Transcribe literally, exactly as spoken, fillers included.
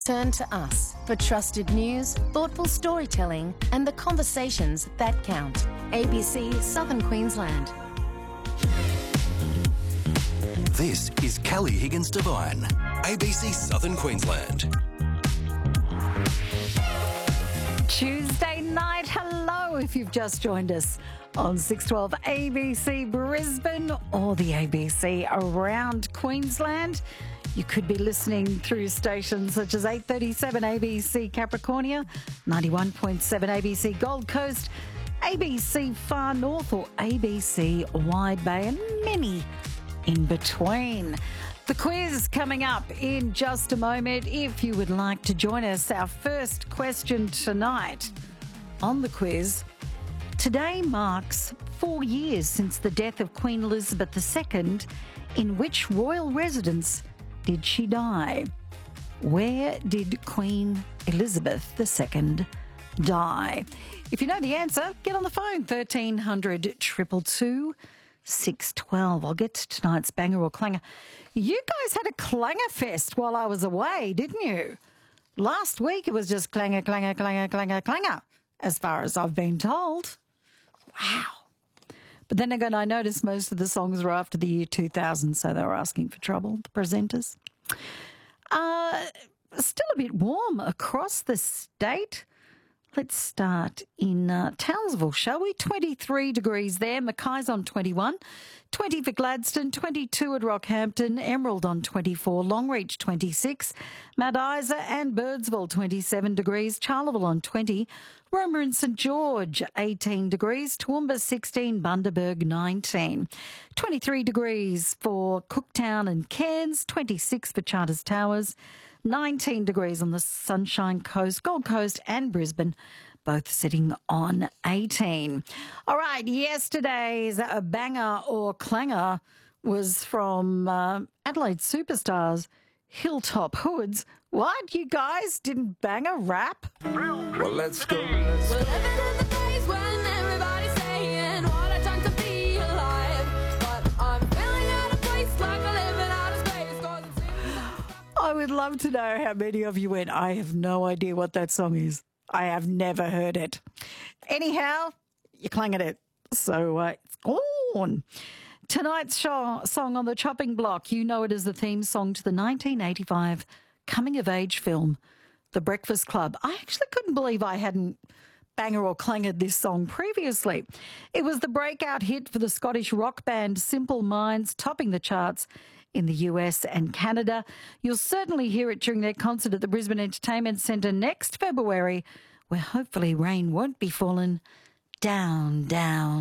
Turn to us for trusted news, thoughtful storytelling and the conversations that count. A B C Southern Queensland. This is Kelly Higgins Devine, A B C Southern Queensland. Tuesday night, hello if you've just joined us on six twelve A B C Brisbane or the A B C around Queensland. You could be listening through stations such as eight thirty-seven A B C Capricornia, ninety-one point seven A B C Gold Coast, A B C Far North or A B C Wide Bay and many in between. The quiz coming up in just a moment. If you would like to join us, our first question tonight on the quiz. Today marks four years since the death of Queen Elizabeth the Second. In which royal residence did she die? Where did Queen Elizabeth the Second die? If you know the answer, get on the phone, thirteen hundred, two two two, six one two. I'll get to tonight's banger or clanger. You guys had a clanger fest while I was away, didn't you? Last week it was just clanger, clanger, clanger, clanger, clanger, as far as I've been told. Wow. But then again, I noticed most of the songs were after the year two thousand, so they were asking for trouble, the presenters. Uh, still a bit warm across the state. Let's start in uh, Townsville, shall we? twenty-three degrees there. Mackay's on twenty-one. twenty for Gladstone, twenty-two at Rockhampton, Emerald on twenty-four, Longreach twenty-six, Mount Isa and Birdsville twenty-seven degrees, Charleville on twenty, Roma and St George eighteen degrees, Toowoomba sixteen, Bundaberg nineteen, twenty-three degrees for Cooktown and Cairns, twenty-six for Charters Towers, nineteen degrees on the Sunshine Coast, Gold Coast and Brisbane, both sitting on eighteen. All right, yesterday's banger or clanger was from uh, Adelaide Superstars, Hilltop Hoods. What, you guys didn't bang a rap? Well, let's go. We're living in the days when everybody's saying what a time to be alive. But I'm feeling out of place like I'm living out of space. 'Cause it seems I would love to know how many of you went, I have no idea what that song is. I have never heard it. Anyhow, you clanged it. So uh, it's gone. Tonight's show, song on the chopping block, you know it as the theme song to the nineteen eighty-five coming-of-age film, The Breakfast Club. I actually couldn't believe I hadn't banger or clanged this song previously. It was the breakout hit for the Scottish rock band Simple Minds, topping the charts in the U S and Canada. You'll certainly hear it during their concert at the Brisbane Entertainment Centre next February, where hopefully rain won't be falling down, down.